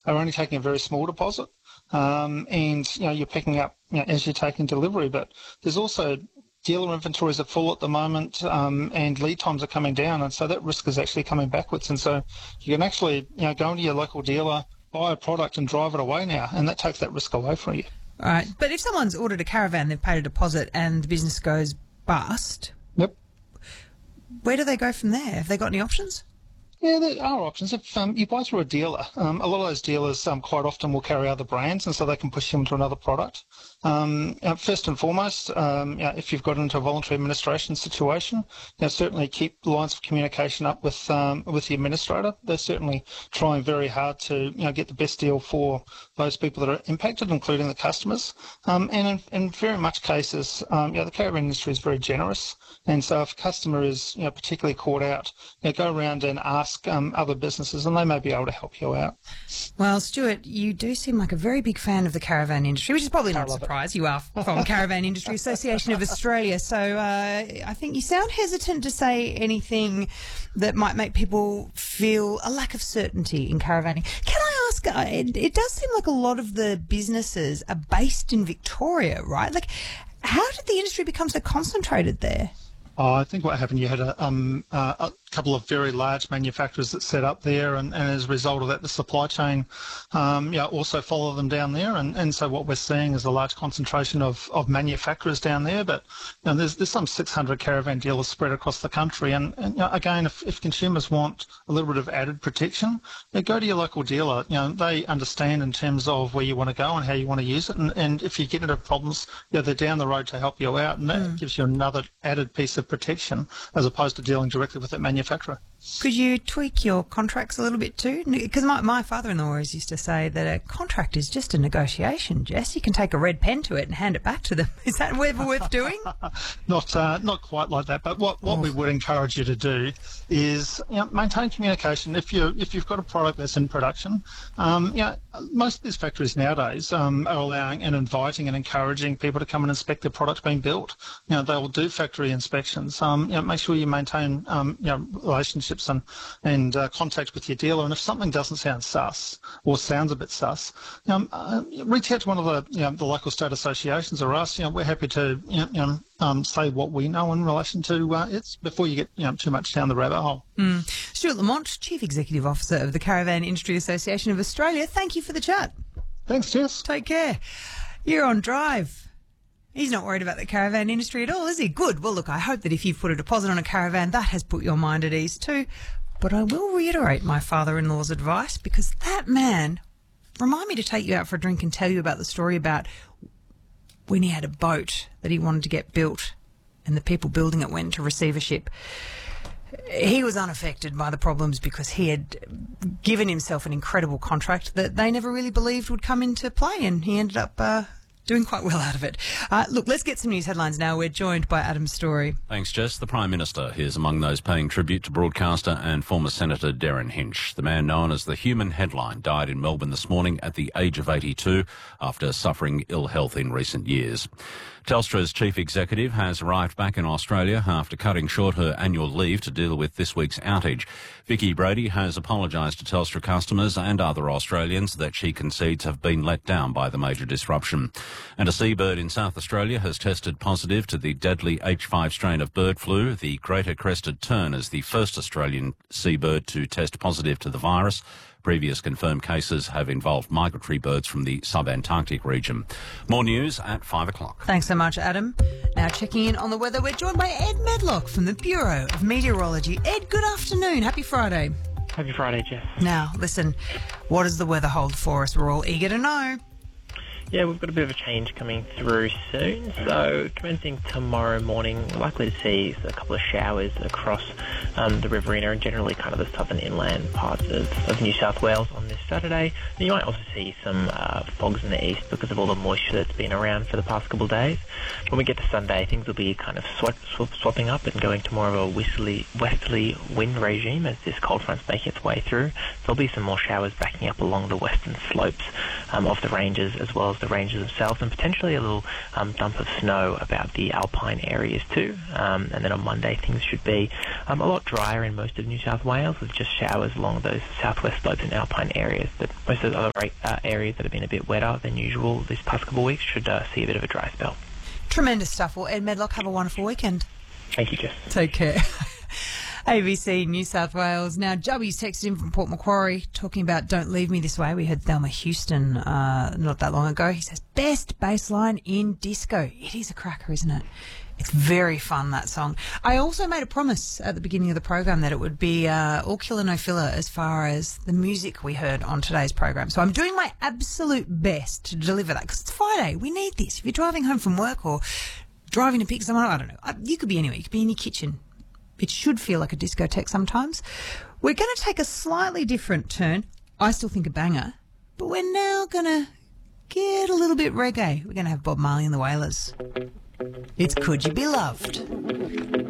are only taking a very small deposit, and you're picking up as you're taking delivery. But there's also dealer inventories are full at the moment, and lead times are coming down, and so that risk is actually coming backwards. And so you can actually go into your local dealer, buy a product, and drive it away now, and that takes that risk away from you. All right, but if someone's ordered a caravan, they've paid a deposit, and the business goes bust. Yep. Where do they go from there? Have they got any options? Yeah, there are options. If you buy through a dealer, a lot of those dealers quite often will carry other brands, and so they can push you into another product. First and foremost, if you've got into a voluntary administration situation, certainly keep lines of communication up with the administrator. They're certainly trying very hard to get the best deal for those people that are impacted, including the customers. And in very much cases, the caravan industry is very generous, and so if a customer is particularly caught out, go around and ask other businesses, and they may be able to help you out. Well, Stuart, you do seem like a very big fan of the caravan industry, which is probably not a surprise. You are from Caravan Industry Association of Australia, so I think you sound hesitant to say anything that might make people feel a lack of certainty in caravanning. Can I ask, it does seem like a lot of the businesses are based in Victoria, right? Like, how did the industry become so concentrated there? I think what happened, you had a couple of very large manufacturers that set up there, and as a result of that, the supply chain also followed them down there. And so what we're seeing is a large concentration of manufacturers down there. But there's some 600 caravan dealers spread across the country. And again, if consumers want a little bit of added protection, go to your local dealer. They understand in terms of where you want to go and how you want to use it. And if you get into problems, they're down the road to help you out. And that gives you another added piece of protection as opposed to dealing directly with that manufacturer. Could you tweak your contracts a little bit too? Because my father-in-law always used to say that a contract is just a negotiation, Jess. You can take a red pen to it and hand it back to them. Is that ever worth doing? Not quite like that. But what we would encourage you to do is maintain communication. If you've got a product that's in production, most of these factories nowadays are allowing and inviting and encouraging people to come and inspect their product being built. They will do factory inspections. Make sure you maintain relationships and contact with your dealer. And if something doesn't sound sus or sounds a bit sus, reach out to one of the local state associations or us. We're happy to say what we know in relation to it before you get too much down the rabbit hole. Stuart Lamont, Chief Executive Officer of the Caravan Industry Association of Australia, thank you for the chat. Thanks, Jess. Take care. You're on Drive. He's not worried about the caravan industry at all, is he? Good. Well, look, I hope that if you've put a deposit on a caravan, that has put your mind at ease too. But I will reiterate my father-in-law's advice, because that man, remind me to take you out for a drink and tell you about the story about when he had a boat that he wanted to get built and the people building it went to receivership. He was unaffected by the problems because he had given himself an incredible contract that they never really believed would come into play, and he ended up doing quite well out of it. Look, let's get some news headlines now. We're joined by Adam Story. Thanks, Jess. The Prime Minister is among those paying tribute to broadcaster and former Senator Derryn Hinch. The man known as the Human Headline died in Melbourne this morning at the age of 82 after suffering ill health in recent years. Telstra's chief executive has arrived back in Australia after cutting short her annual leave to deal with this week's outage. Vicky Brady has apologised to Telstra customers and other Australians that she concedes have been let down by the major disruption. And a seabird in South Australia has tested positive to the deadly H5 strain of bird flu. The greater crested tern is the first Australian seabird to test positive to the virus. Previous confirmed cases have involved migratory birds from the sub-Antarctic region. More news at 5 o'clock. Thanks so much, Adam. Now checking in on the weather, we're joined by Ed Medlock from the Bureau of Meteorology. Ed, good afternoon. Happy Friday. Happy Friday, Jess. Now, listen, what does the weather hold for us? We're all eager to know. Yeah, we've got a bit of a change coming through soon. So commencing tomorrow morning, we're likely to see a couple of showers across the Riverina and generally kind of the southern inland parts of New South Wales on this Saturday. And you might also see some fogs in the east because of all the moisture that's been around for the past couple of days. When we get to Sunday, things will be kind of swapping up and going to more of a westerly wind regime as this cold front's making its way through. There'll be some more showers backing up along the western slopes of the ranges as well as as the ranges themselves, and potentially a little dump of snow about the alpine areas too. And then on Monday, things should be a lot drier in most of New South Wales, with just showers along those southwest slopes and alpine areas. But most of the other areas that have been a bit wetter than usual this past couple of weeks should see a bit of a dry spell. Tremendous stuff. Well, Ed Medlock, have a wonderful weekend. Thank you, Jess. Take care. ABC New South Wales. Now, Jubby's texted in from Port Macquarie talking about Don't Leave Me This Way. We heard Thelma Houston not that long ago. He says, best bass line in disco. It is a cracker, isn't it? It's very fun, that song. I also made a promise at the beginning of the program that it would be all killer, no filler as far as the music we heard on today's program. So I'm doing my absolute best to deliver that because it's Friday. We need this. If you're driving home from work or driving to pick someone up, I don't know. You could be anywhere. You could be in your kitchen. It should feel like a discotheque sometimes. We're going to take a slightly different turn. I still think a banger, but we're now going to get a little bit reggae. We're going to have Bob Marley and the Wailers. It's Could You Be Loved?